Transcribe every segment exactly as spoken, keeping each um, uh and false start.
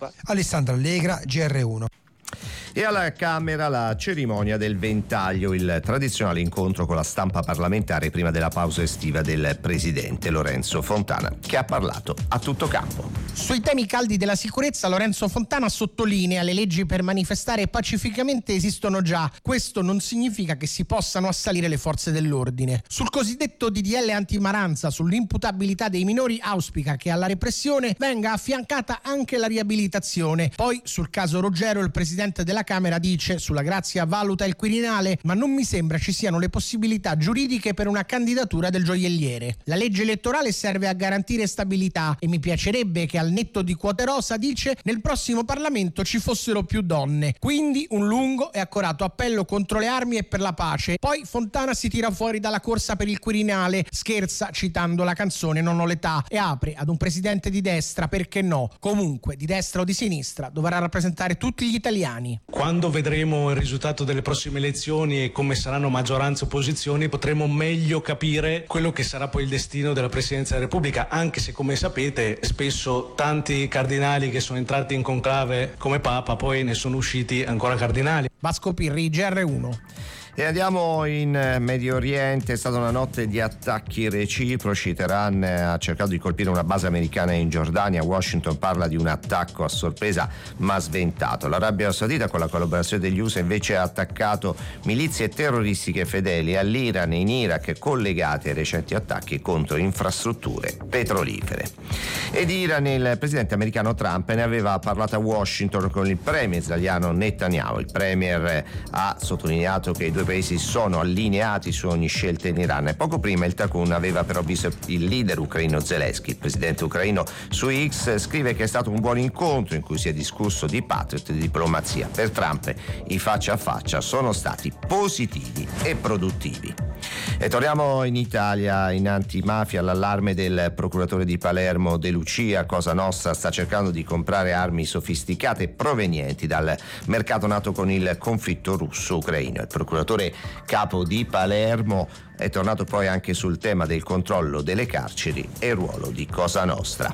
Europa. Alessandro Allegra, G R uno. E alla Camera la cerimonia del ventaglio, il tradizionale incontro con la stampa parlamentare prima della pausa estiva del presidente Lorenzo Fontana, che ha parlato a tutto campo. Sui temi caldi della sicurezza, Lorenzo Fontana sottolinea: le leggi per manifestare pacificamente esistono già, questo non significa che si possano assalire le forze dell'ordine. Sul cosiddetto D D L antimaranza, sull'imputabilità dei minori, auspica che alla repressione venga affiancata anche la riabilitazione. Poi sul caso Roggero il presidente della Camera dice: sulla Grazia valuta il Quirinale, ma non mi sembra ci siano le possibilità giuridiche per una candidatura del gioielliere. La legge elettorale serve a garantire stabilità e mi piacerebbe che al netto di quote rosa, dice, nel prossimo Parlamento ci fossero più donne. Quindi un lungo e accorato appello contro le armi e per la pace. Poi Fontana si tira fuori dalla corsa per il Quirinale, scherza citando la canzone Non ho l'età e apre ad un presidente di destra, perché no, comunque di destra o di sinistra, dovrà rappresentare tutti gli italiani. Quando vedremo il risultato delle prossime elezioni e come saranno maggioranza e opposizioni, potremo meglio capire quello che sarà poi il destino della Presidenza della Repubblica, anche se, come sapete, spesso tanti cardinali che sono entrati in conclave come Papa poi ne sono usciti ancora cardinali. Vasco Pirri, G R uno. E andiamo in Medio Oriente. È stata una notte di attacchi reciproci. Teheran ha cercato di colpire una base americana in Giordania. Washington parla di un attacco a sorpresa ma sventato. L'Arabia Saudita, con la collaborazione degli U S A, invece ha attaccato milizie terroristiche fedeli all'Iran e in Iraq collegate ai recenti attacchi contro infrastrutture petrolifere. Ed Iran, il presidente americano Trump ne aveva parlato a Washington con il premier israeliano Netanyahu. Il premier ha sottolineato che i due paesi sono allineati su ogni scelta in Iran, e poco prima il Takun aveva però visto il leader ucraino Zelensky. Il presidente ucraino su X scrive che è stato un buon incontro in cui si è discusso di Patriot e di diplomazia. Per Trump i faccia a faccia sono stati positivi e produttivi. E torniamo in Italia. In antimafia, l'allarme del procuratore di Palermo De Lucia. Cosa Nostra sta cercando di comprare armi sofisticate provenienti dal mercato nato con il conflitto russo-ucraino. Il procuratore capo di Palermo è tornato poi anche sul tema del controllo delle carceri e il ruolo di Cosa Nostra.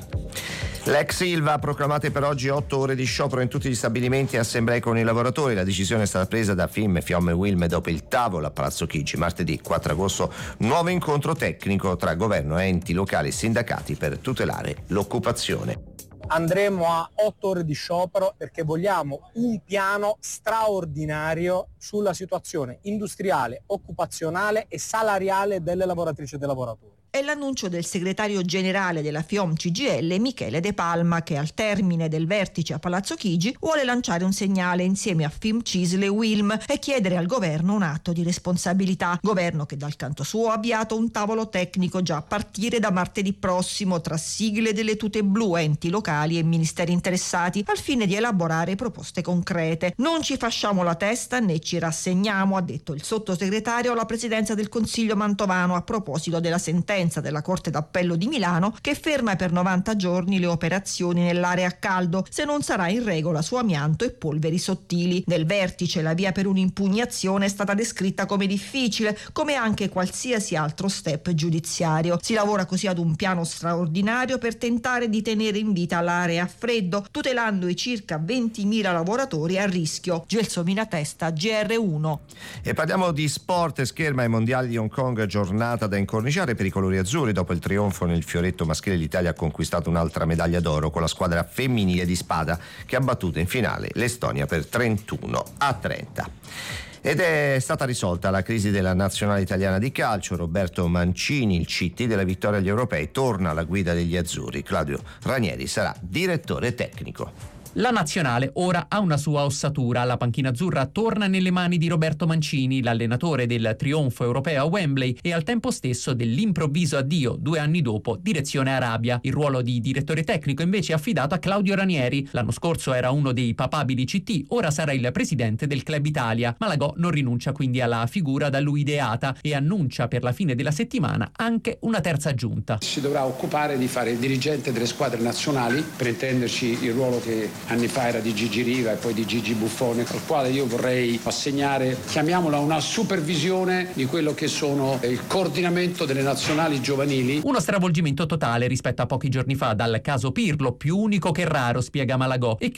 L'ex Ilva ha proclamato per oggi otto ore di sciopero in tutti gli stabilimenti e assemblee con i lavoratori. La decisione è stata presa da FIM, FIOM e Wilm dopo il tavolo a Palazzo Chigi martedì quattro agosto, nuovo incontro tecnico tra governo, enti locali e sindacati per tutelare l'occupazione. Andremo a otto ore di sciopero perché vogliamo un piano straordinario sulla situazione industriale, occupazionale e salariale delle lavoratrici e dei lavoratori. È l'annuncio del segretario generale della FIOM C G I L, Michele De Palma, che al termine del vertice a Palazzo Chigi vuole lanciare un segnale insieme a FIM, CISL e Wilm e chiedere al governo un atto di responsabilità. Governo che dal canto suo ha avviato un tavolo tecnico già a partire da martedì prossimo tra sigle delle tute blu, enti locali e ministeri interessati, al fine di elaborare proposte concrete. Non ci fasciamo la testa né ci rassegniamo, ha detto il sottosegretario alla presidenza del Consiglio Mantovano a proposito della sentenza della Corte d'Appello di Milano che ferma per novanta giorni le operazioni nell'area a caldo se non sarà in regola su amianto e polveri sottili. Nel vertice la via per un'impugnazione è stata descritta come difficile, come anche qualsiasi altro step giudiziario. Si lavora così ad un piano straordinario per tentare di tenere in vita l'area a freddo, tutelando i circa ventimila lavoratori a rischio. Gelsomina Testa, G R uno. E parliamo di sport. Scherma ai mondiali di Hong Kong, giornata da incorniciare per i colori azzurri. Dopo il trionfo nel fioretto maschile, l'Italia ha conquistato un'altra medaglia d'oro con la squadra femminile di spada che ha battuto in finale l'Estonia per trentuno a trenta. Ed è stata risolta la crisi della nazionale italiana di calcio. Roberto Mancini, il C T della vittoria agli europei, torna alla guida degli azzurri. Claudio Ranieri sarà direttore tecnico. La nazionale ora ha una sua ossatura. La panchina azzurra torna nelle mani di Roberto Mancini, l'allenatore del trionfo europeo a Wembley e al tempo stesso dell'improvviso addio, due anni dopo, direzione Arabia. Il ruolo di direttore tecnico invece è affidato a Claudio Ranieri. L'anno scorso era uno dei papabili C T, ora sarà il presidente del Club Italia. Malagò non rinuncia quindi alla figura da lui ideata e annuncia per la fine della settimana anche una terza giunta. Si dovrà occupare di fare il dirigente delle squadre nazionali, per intenderci il ruolo che anni fa era di Gigi Riva e poi di Gigi Buffone, al quale io vorrei assegnare, chiamiamola, una supervisione di quello che sono il coordinamento delle nazionali giovanili. Uno stravolgimento totale rispetto a pochi giorni fa, dal caso Pirlo, più unico che raro, spiega Malagò, e